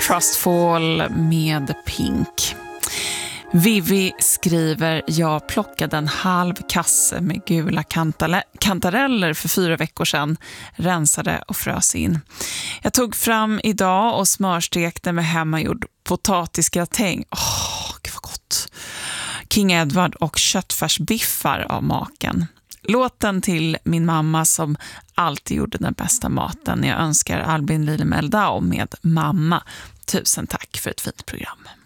Trustfall med Pink. Vivi skriver: jag plockade en halv kasse med gula kantareller för 4 veckor sedan, rensade och frös in. Jag tog fram idag och smörstekte med hemmagjord potatisgratäng. Gud vad gott. King Edward och köttfärsbiffar av maken. Låten till min mamma som alltid gjorde den bästa maten. Jag önskar Albin Lilemeldau med Mamma. Tusen tack för ett fint program.